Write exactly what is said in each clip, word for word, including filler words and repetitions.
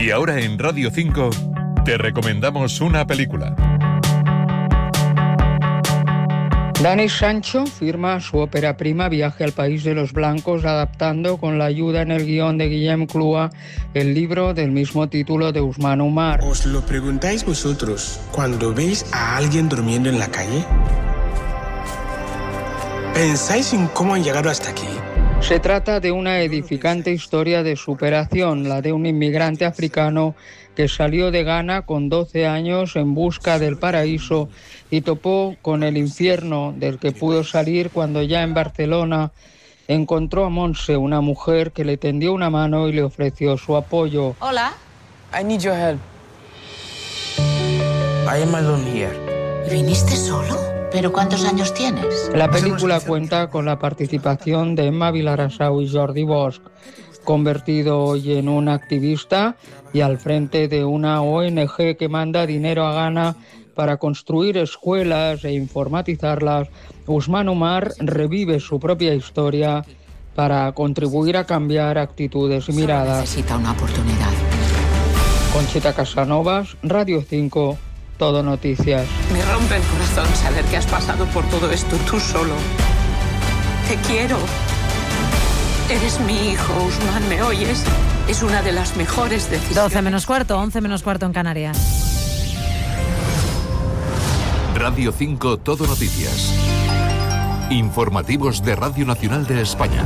Y ahora en Radio cinco te recomendamos una película. Dani Sancho firma su ópera prima Viaje al País de los Blancos, adaptando con la ayuda en el guión de Guillem Clua el libro del mismo título de Usman Umar. ¿Os lo preguntáis vosotros cuando veis a alguien durmiendo en la calle? ¿Pensáis en cómo han llegado hasta aquí? Se trata de una edificante historia de superación, la de un inmigrante africano que salió de Ghana con doce años en busca del paraíso y topó con el infierno del que pudo salir cuando ya en Barcelona encontró a Montse, una mujer que le tendió una mano y le ofreció su apoyo. Hola. I need your help. I am alone here. ¿Viniste solo? ¿Pero cuántos años tienes? La película cuenta con la participación de Emma Vilarasau y Jordi Bosch, convertido hoy en un activista y al frente de una O N G que manda dinero a Ghana para construir escuelas e informatizarlas. Usman Umar revive su propia historia para contribuir a cambiar actitudes y miradas. Necesita una oportunidad. Conchita Casanovas, Radio cinco, Todo Noticias. Me rompe el corazón saber que has pasado por todo esto tú solo. Te quiero. Eres mi hijo, Usman, ¿me oyes? Es una de las mejores decisiones. doce menos cuarto, once menos cuarto en Canarias. Radio cinco Todo Noticias. Informativos de Radio Nacional de España.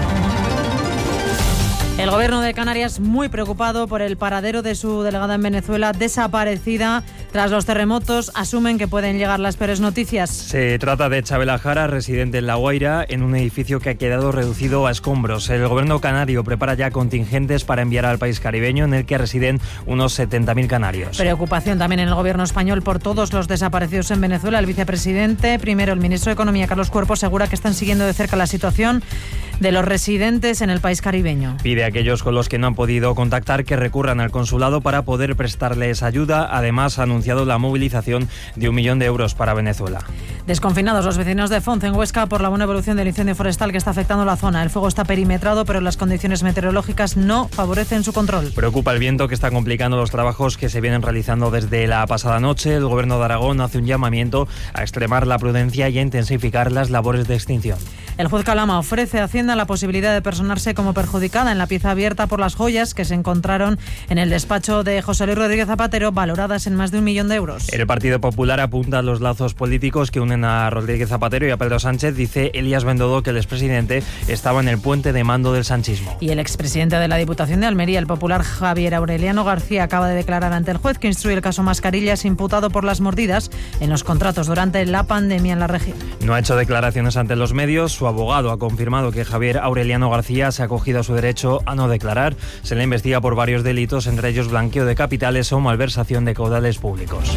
El gobierno de Canarias muy preocupado por el paradero de su delegada en Venezuela desaparecida. Tras los terremotos, asumen que pueden llegar las peores noticias. Se trata de Chabela Jara, residente en La Guaira, en un edificio que ha quedado reducido a escombros. El gobierno canario prepara ya contingentes para enviar al país caribeño, en el que residen unos setenta mil canarios. Preocupación también en el gobierno español por todos los desaparecidos en Venezuela. El vicepresidente, primero el ministro de Economía, Carlos Cuerpo, asegura que están siguiendo de cerca la situación de los residentes en el país caribeño. Pide a aquellos con los que no han podido contactar que recurran al consulado para poder prestarles ayuda. Además, ha anunciado la movilización de un millón de euros para Venezuela. Desconfinados los vecinos de Fonce, en Huesca, por la buena evolución del incendio forestal que está afectando la zona. El fuego está perimetrado, pero las condiciones meteorológicas no favorecen su control. Preocupa el viento, que está complicando los trabajos que se vienen realizando desde la pasada noche. El gobierno de Aragón hace un llamamiento a extremar la prudencia y a intensificar las labores de extinción. El juez Calama ofrece a Hacienda la posibilidad de personarse como perjudicada en la pieza abierta por las joyas que se encontraron en el despacho de José Luis Rodríguez Zapatero, valoradas en más de un millón de euros. El Partido Popular apunta a los lazos políticos que unen a Rodríguez Zapatero y a Pedro Sánchez. Dice Elías Bendodo que el expresidente estaba en el puente de mando del sanchismo. Y el expresidente de la Diputación de Almería, el popular Javier Aureliano García, acaba de declarar ante el juez que instruye el caso Mascarillas, imputado por las mordidas en los contratos durante la pandemia en la región. No ha hecho declaraciones ante los medios. Su abogado ha confirmado que Javier Aureliano García se ha acogido a su derecho a no declarar. Se le investiga por varios delitos, entre ellos blanqueo de capitales o malversación de caudales públicos.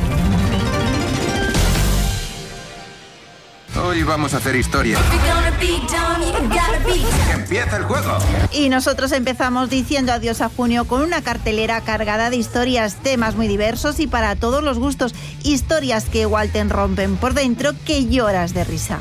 Hoy vamos a hacer historia. ¡Empieza el juego! Y nosotros empezamos diciendo adiós a junio con una cartelera cargada de historias, temas muy diversos y para todos los gustos. Historias que igual te rompen por dentro, que lloras de risa.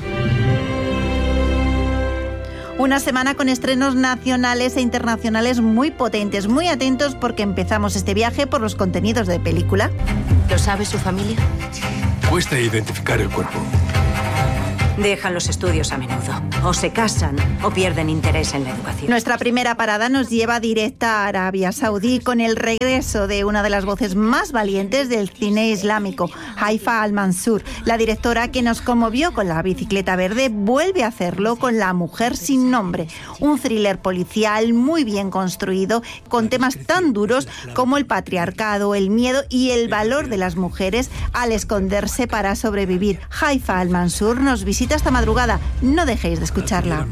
Una semana con estrenos nacionales e internacionales muy potentes. Muy atentos porque empezamos este viaje por los contenidos de película. ¿Lo sabe su familia? Cuesta identificar el cuerpo. Dejan los estudios a menudo. O se casan o pierden interés en la educación. Nuestra primera parada nos lleva directa a Arabia Saudí con el regreso de una de las voces más valientes del cine islámico, Haifa Al-Mansur. La directora que nos conmovió con La bicicleta verde vuelve a hacerlo con La mujer sin nombre. Un thriller policial muy bien construido con temas tan duros como el patriarcado, el miedo y el valor de las mujeres al esconderse para sobrevivir. Haifa Al-Mansur nos visita esta madrugada. No dejéis de escucharla.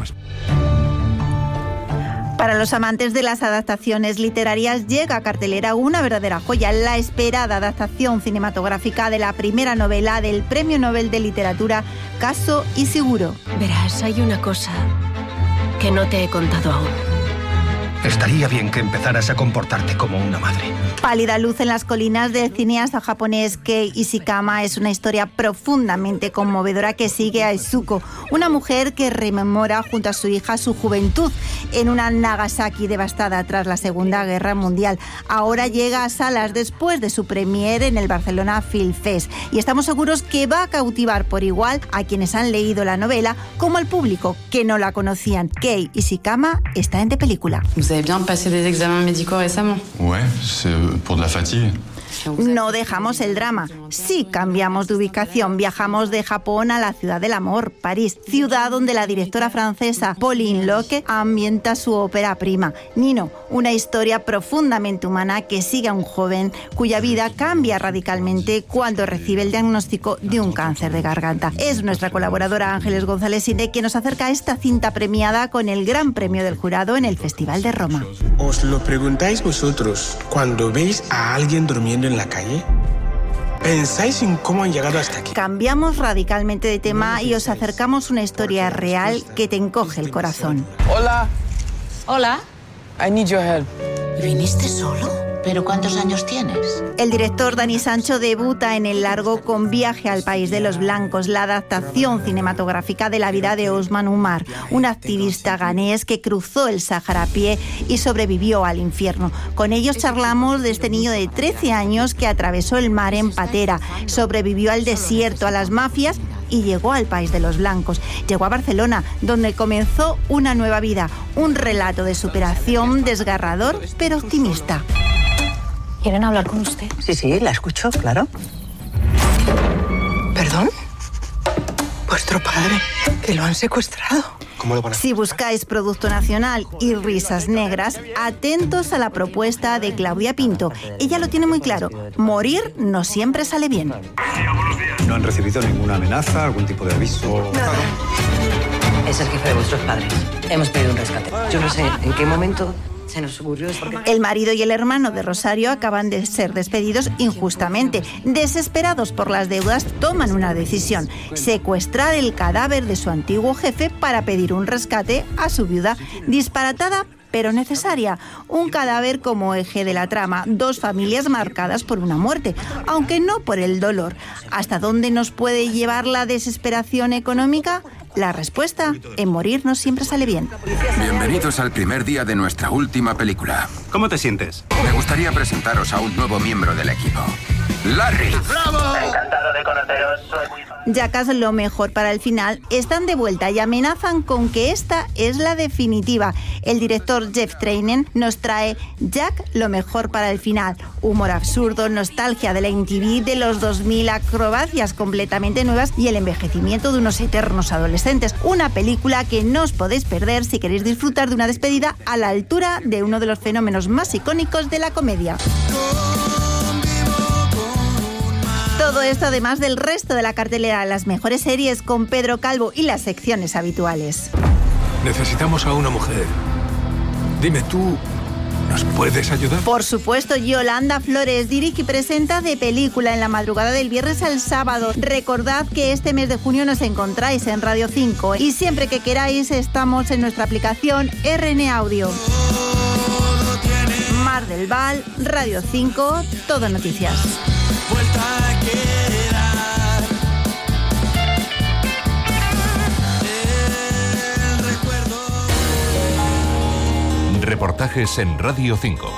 Para los amantes de las adaptaciones literarias llega a cartelera una verdadera joya, la esperada adaptación cinematográfica de la primera novela del Premio Nobel de Literatura, Caso Ishiguro. Verás, hay una cosa que no te he contado aún. Estaría bien que empezaras a comportarte como una madre. Pálida luz en las colinas del cineasta japonés Kei Ishikama es una historia profundamente conmovedora que sigue a Izuko, una mujer que rememora junto a su hija su juventud en una Nagasaki devastada tras la Segunda Guerra Mundial. Ahora llega a salas después de su premier en el Barcelona Film Fest y estamos seguros que va a cautivar por igual a quienes han leído la novela como al público que no la conocían. Kei Ishikama está en de película. Vous avez bien passé des examens médicaux récemment? Ouais, c'est pour de la fatigue. No dejamos el drama, sí cambiamos de ubicación, viajamos de Japón a la ciudad del amor, París, ciudad donde la directora francesa Pauline Locke ambienta su ópera prima. Nino, una historia profundamente humana que sigue a un joven cuya vida cambia radicalmente cuando recibe el diagnóstico de un cáncer de garganta. Es nuestra colaboradora Ángeles González Inde que nos acerca a esta cinta premiada con el Gran Premio del Jurado en el Festival de Roma. ¿Os lo preguntáis vosotros cuando veis a alguien durmiendo en la calle? ¿Pensáis en cómo han llegado hasta aquí? Cambiamos radicalmente de tema y os acercamos una historia real que te encoge el corazón. Hola. Hola. I need your help. ¿Viniste solo? ¿Pero cuántos años tienes? El director Dani Sancho debuta en el largo con Viaje al País de los Blancos, la adaptación cinematográfica de la vida de Osman Umar, un activista ganés que cruzó el Sáhara a pie y sobrevivió al infierno. Con ellos charlamos de este niño de trece años que atravesó el mar en patera, sobrevivió al desierto, a las mafias y llegó al País de los Blancos. Llegó a Barcelona, donde comenzó una nueva vida, un relato de superación desgarrador pero optimista. ¿Quieren hablar con usted? Sí, sí, la escucho, claro. ¿Perdón? Vuestro padre, que lo han secuestrado. ¿Cómo lo van a hacer? Si buscáis producto nacional y risas negras, atentos a la propuesta de Claudia Pinto. Ella lo tiene muy claro, morir no siempre sale bien. ¿No han recibido ninguna amenaza, algún tipo de aviso? Nada. Es el jefe de vuestros padres. Hemos pedido un rescate. Yo no sé en qué momento se nos ocurrió. El marido y el hermano de Rosario acaban de ser despedidos injustamente. Desesperados por las deudas, toman una decisión: secuestrar el cadáver de su antiguo jefe para pedir un rescate a su viuda. Disparatada pero necesaria. Un cadáver como eje de la trama, dos familias marcadas por una muerte, aunque no por el dolor. ¿Hasta dónde nos puede llevar la desesperación económica? La respuesta, en morir no siempre sale bien. Bienvenidos al primer día de nuestra última película. ¿Cómo te sientes? Me gustaría presentaros a un nuevo miembro del equipo. ¡Larry! ¡Bravo! Encantado de conoceros, soy muy fan. Jackass, lo mejor para el final, están de vuelta y amenazan con que esta es la definitiva. El director Jeff Trainen nos trae Jack, lo mejor para el final. Humor absurdo, nostalgia de la M T V de los dos mil, acrobacias completamente nuevas y el envejecimiento de unos eternos adolescentes. Una película que no os podéis perder si queréis disfrutar de una despedida a la altura de uno de los fenómenos más icónicos de la comedia. Todo esto además del resto de la cartelera, las mejores series con Pedro Calvo y las secciones habituales. Necesitamos a una mujer. Dime tú, ¿nos puedes ayudar? Por supuesto, Yolanda Flores dirige y presenta De Película en la madrugada del viernes al sábado. Recordad que este mes de junio nos encontráis en Radio cinco y siempre que queráis estamos en nuestra aplicación R N Audio. Mar del Val, Radio cinco, Todo Noticias. Vuelta a quedar. El recuerdo. Reportajes en Radio cinco.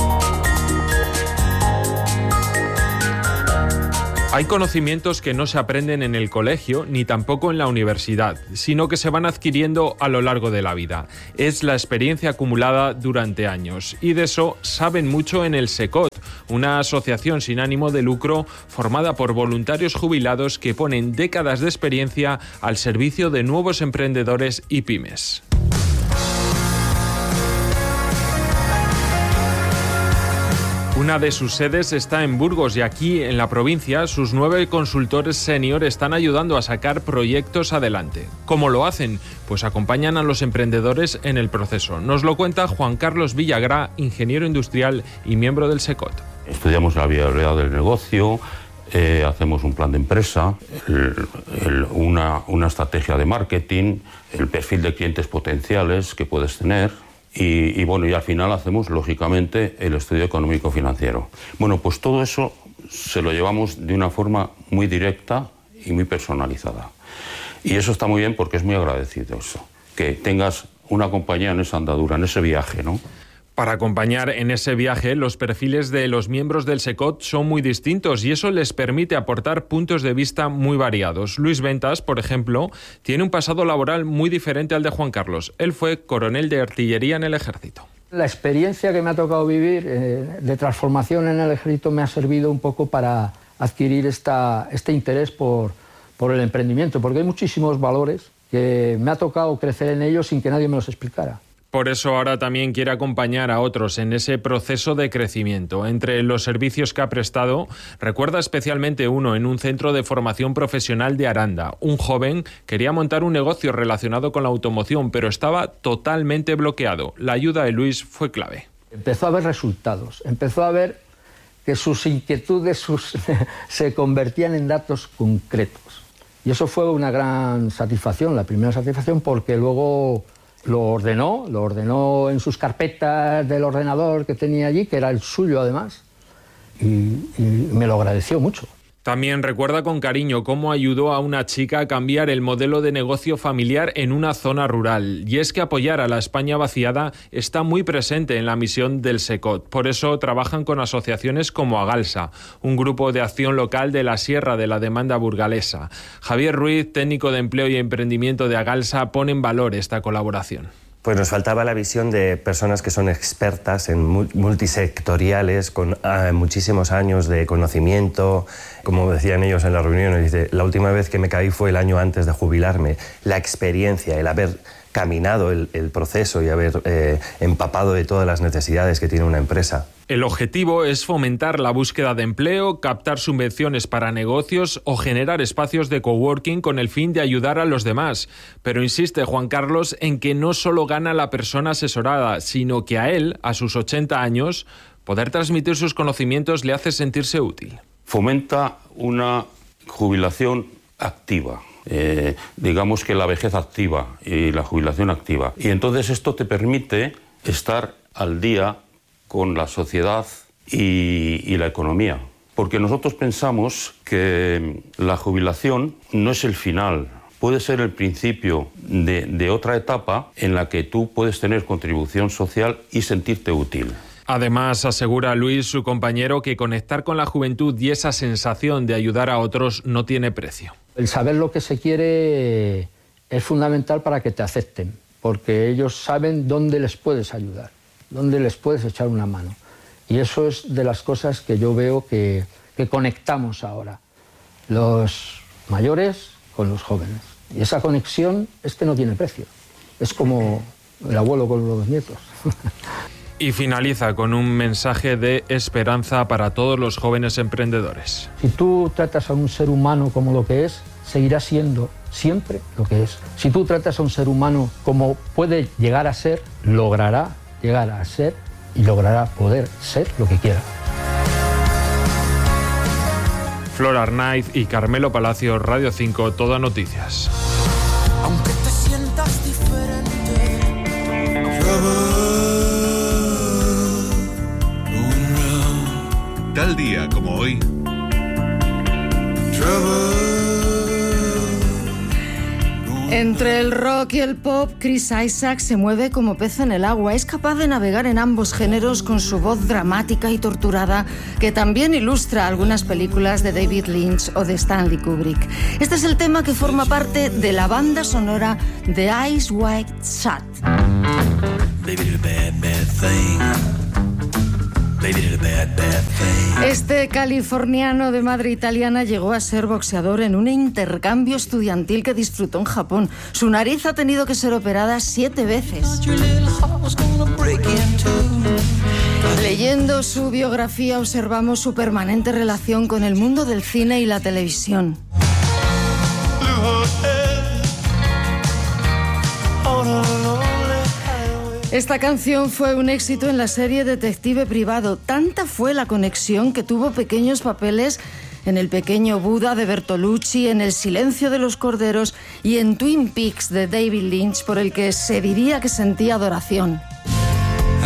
Hay conocimientos que no se aprenden en el colegio ni tampoco en la universidad, sino que se van adquiriendo a lo largo de la vida. Es la experiencia acumulada durante años y de eso saben mucho en el SECOT, una asociación sin ánimo de lucro formada por voluntarios jubilados que ponen décadas de experiencia al servicio de nuevos emprendedores y pymes. Una de sus sedes está en Burgos y aquí, en la provincia, sus nueve consultores senior están ayudando a sacar proyectos adelante. ¿Cómo lo hacen? Pues acompañan a los emprendedores en el proceso. Nos lo cuenta Juan Carlos Villagrá, ingeniero industrial y miembro del SECOT. Estudiamos la viabilidad del negocio, eh, hacemos un plan de empresa, el, el, una, una estrategia de marketing, el perfil de clientes potenciales que puedes tener Y, y bueno, y al final hacemos, lógicamente, el estudio económico-financiero. Bueno, pues todo eso se lo llevamos de una forma muy directa y muy personalizada. Y eso está muy bien porque es muy agradecido eso, que tengas una compañía en esa andadura, en ese viaje, ¿no? Para acompañar en ese viaje, los perfiles de los miembros del SECOT son muy distintos y eso les permite aportar puntos de vista muy variados. Luis Ventas, por ejemplo, tiene un pasado laboral muy diferente al de Juan Carlos. Él fue coronel de artillería en el ejército. La experiencia que me ha tocado vivir eh, de transformación en el ejército me ha servido un poco para adquirir esta, este interés por, por el emprendimiento, porque hay muchísimos valores que me ha tocado crecer en ellos sin que nadie me los explicara. Por eso ahora también quiere acompañar a otros en ese proceso de crecimiento. Entre los servicios que ha prestado, recuerda especialmente uno en un centro de formación profesional de Aranda. Un joven quería montar un negocio relacionado con la automoción, pero estaba totalmente bloqueado. La ayuda de Luis fue clave. Empezó a ver resultados, empezó a ver que sus inquietudes sus, se convertían en datos concretos. Y eso fue una gran satisfacción, la primera satisfacción, porque luego lo ordenó, lo ordenó en sus carpetas del ordenador que tenía allí, que era el suyo además, y, y me lo agradeció mucho. También recuerda con cariño cómo ayudó a una chica a cambiar el modelo de negocio familiar en una zona rural. Y es que apoyar a la España vaciada está muy presente en la misión del SECOT. Por eso trabajan con asociaciones como Agalsa, un grupo de acción local de la Sierra de la Demanda burgalesa. Javier Ruiz, técnico de empleo y emprendimiento de Agalsa, pone en valor esta colaboración. Pues nos faltaba la visión de personas que son expertas en multisectoriales, con uh, muchísimos años de conocimiento. Como decían ellos en la reunión, dice, la última vez que me caí fue el año antes de jubilarme. La experiencia, el haber caminado el, el proceso y haber eh, empapado de todas las necesidades que tiene una empresa. El objetivo es fomentar la búsqueda de empleo, captar subvenciones para negocios o generar espacios de coworking con el fin de ayudar a los demás. Pero insiste Juan Carlos en que no solo gana la persona asesorada, sino que a él, a sus ochenta años, poder transmitir sus conocimientos le hace sentirse útil. Fomenta una jubilación activa. Eh, digamos que la vejez activa y la jubilación activa. Y entonces esto te permite estar al día con la sociedad y, y la economía. Porque nosotros pensamos que la jubilación no es el final, puede ser el principio de, de otra etapa en la que tú puedes tener contribución social y sentirte útil. Además, asegura Luis, su compañero, que conectar con la juventud y esa sensación de ayudar a otros no tiene precio. El saber lo que se quiere es fundamental para que te acepten, porque ellos saben dónde les puedes ayudar, dónde les puedes echar una mano. Y eso es de las cosas que yo veo que, que conectamos ahora, los mayores con los jóvenes. Y esa conexión es que no tiene precio. Es como el abuelo con los nietos. Y finaliza con un mensaje de esperanza para todos los jóvenes emprendedores. Si tú tratas a un ser humano como lo que es, seguirá siendo siempre lo que es. Si tú tratas a un ser humano como puede llegar a ser, logrará llegar a ser y logrará poder ser lo que quiera. Flor Arnaiz y Carmelo Palacio, Radio cinco, Todo Noticias. Aunque te sientas diferente, tal día como hoy. Entre el rock y el pop, Chris Isaak se mueve como pez en el agua. Es capaz de navegar en ambos géneros con su voz dramática y torturada, que también ilustra algunas películas de David Lynch o de Stanley Kubrick. Este es el tema que forma parte de la banda sonora de Eyes Wide Shut. Este californiano de madre italiana llegó a ser boxeador en un intercambio estudiantil que disfrutó en Japón. Su nariz ha tenido que ser operada siete veces. Leyendo su biografía observamos su permanente relación con el mundo del cine y la televisión. Esta canción fue un éxito en la serie Detective Privado. Tanta fue la conexión que tuvo pequeños papeles en El pequeño Buda de Bertolucci, en El silencio de los corderos y en Twin Peaks de David Lynch, por el que se diría que sentía adoración.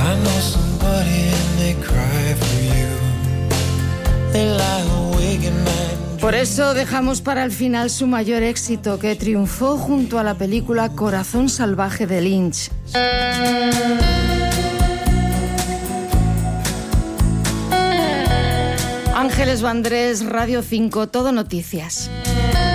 I know somebody and they cry for you. They lie awake at night. Por eso dejamos para el final su mayor éxito, que triunfó junto a la película Corazón salvaje de Lynch. Ángeles Vandrés, Radio cinco, Todo Noticias.